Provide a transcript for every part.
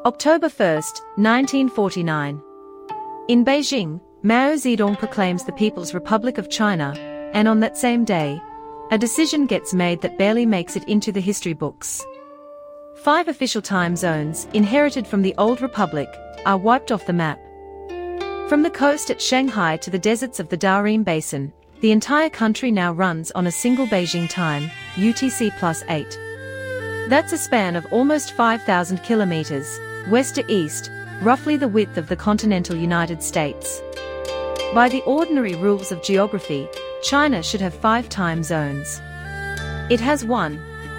October 1st, 1949. In Beijing, Mao Zedong proclaims the People's Republic of China, and on that same day, a decision gets made that barely makes it into the history books. 5 official time zones, inherited from the old republic, are wiped off the map. From the coast at Shanghai to the deserts of the Tarim Basin, the entire country now runs on a single Beijing time, UTC+8. That's a span of almost 5,000 kilometers, west to east, roughly the width of the continental United States. By the ordinary rules of geography, China should have 5 time zones. It has 1.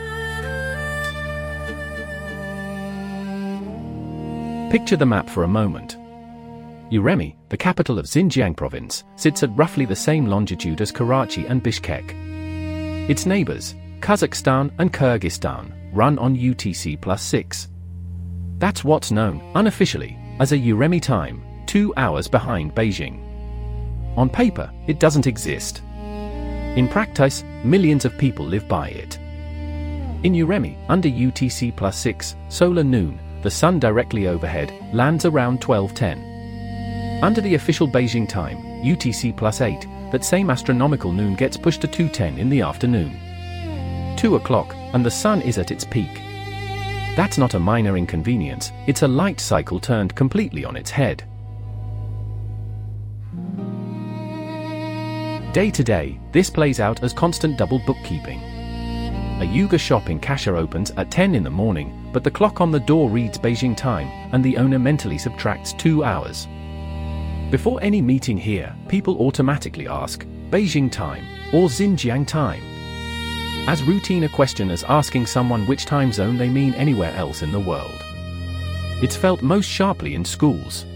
Picture the map for a moment. Uremi, the capital of Xinjiang province, sits at roughly the same longitude as Karachi and Bishkek. Its neighbors, Kazakhstan and Kyrgyzstan, run on UTC+6. That's what's known, unofficially, as a Uremi time, 2 hours behind Beijing. On paper, it doesn't exist. In practice, millions of people live by it. In Uremi, under UTC+6, solar noon, the sun directly overhead, lands around 12:10. Under the official Beijing time, UTC+8, that same astronomical noon gets pushed to 2:10 in the afternoon. 2 o'clock, and the sun is at its peak. That's not a minor inconvenience, it's a light cycle turned completely on its head. Day to day, this plays out as constant double bookkeeping. A Yuga shop in Kasha opens at 10 in the morning, but the clock on the door reads Beijing time, and the owner mentally subtracts 2 hours. Before any meeting here, people automatically ask, Beijing time, or Xinjiang time? As routine a question as asking someone which time zone they mean anywhere else in the world. It's felt most sharply in schools.